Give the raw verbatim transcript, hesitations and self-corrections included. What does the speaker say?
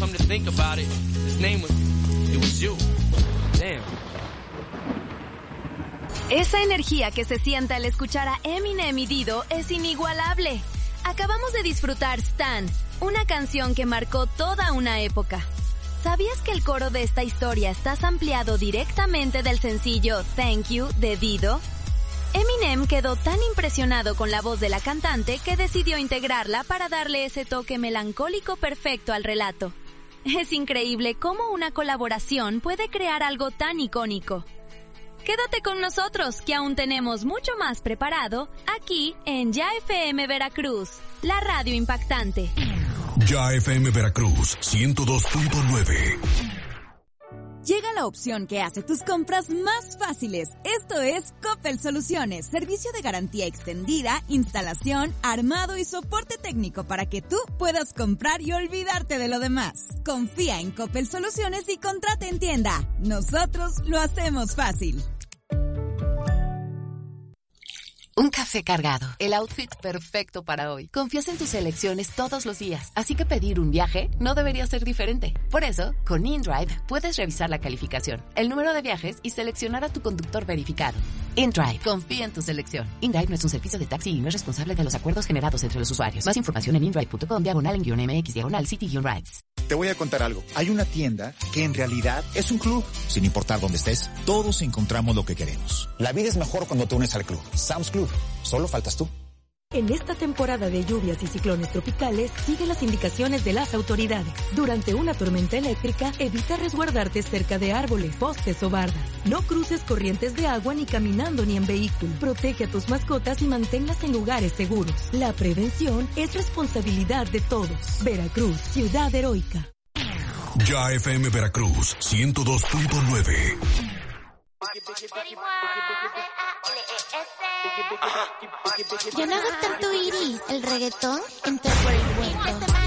come to think about it, his name was, it was you. Damn. Esa energía que se siente al escuchar a Eminem y Dido es inigualable. Acabamos de disfrutar Stan, una canción que marcó toda una época. ¿Sabías que el coro de esta historia está sampleado directamente del sencillo Thank You de Dido? Eminem quedó tan impresionado con la voz de la cantante que decidió integrarla para darle ese toque melancólico perfecto al relato. Es increíble cómo una colaboración puede crear algo tan icónico. Quédate con nosotros, que aún tenemos mucho más preparado aquí en Ya F M Veracruz, la radio impactante. Ya F M Veracruz, ciento dos punto nueve. Llega la opción que hace tus compras más fáciles. Esto es Coppel Soluciones, servicio de garantía extendida, instalación, armado y soporte técnico para que tú puedas comprar y olvidarte de lo demás. Confía en Coppel Soluciones y contrata en tienda. Nosotros lo hacemos fácil. Un café cargado, el outfit perfecto para hoy. Confías en tus elecciones todos los días, así que pedir un viaje no debería ser diferente. Por eso, con InDrive puedes revisar la calificación, el número de viajes y seleccionar a tu conductor verificado. InDrive, confía en tu selección. InDrive no es un servicio de taxi y no es responsable de los acuerdos generados entre los usuarios. Más información en indrive punto com, diagonal en guión mx, diagonal city guión rides. Te voy a contar algo. Hay una tienda que en realidad es un club. Sin importar dónde estés, todos encontramos lo que queremos. La vida es mejor cuando te unes al club. Sam's Club. Solo faltas tú. En esta temporada de lluvias y ciclones tropicales, sigue las indicaciones de las autoridades. Durante una tormenta eléctrica, evita resguardarte cerca de árboles, postes o bardas. No cruces corrientes de agua ni caminando ni en vehículo. Protege a tus mascotas y manténlas en lugares seguros. La prevención es responsabilidad de todos. Veracruz, ciudad heroica. Ya F M Veracruz, ciento dos punto nueve. Yo no hago tanto iris, el reggaetón entró por el huerto.